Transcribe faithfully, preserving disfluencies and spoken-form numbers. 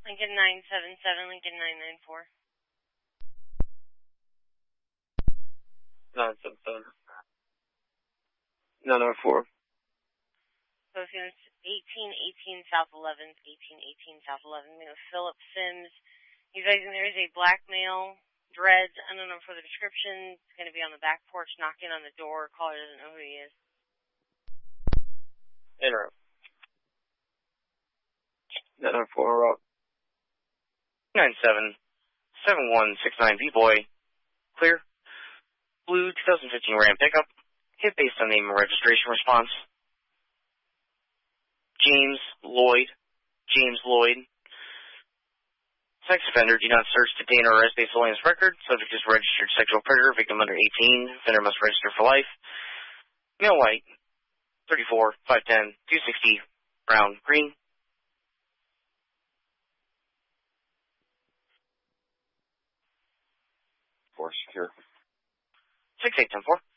Lincoln nine seven seven, Lincoln nine nine four. nine seven seven. nine nine four. Postings eighteen eighteen South eleventh, eighteen eighteen South eleventh. You know, Philip Sims. He's advising there is a black male, dreads, I don't know for the description. It's going to be on the back porch, knocking on the door. Caller doesn't know who he is. Interim. nine nine four, route. nine seven seven one six nine V-Boy. Clear. Blue twenty fifteen Ram pickup. Hit based on name and registration response. James Lloyd. James Lloyd. Sex offender, do not search, detain, or arrest based on his record. Subject is registered sexual predator, victim under eighteen. Offender must register for life. Male white. thirty-four, five ten, two sixty, brown, green. Four secure. six eight ten four.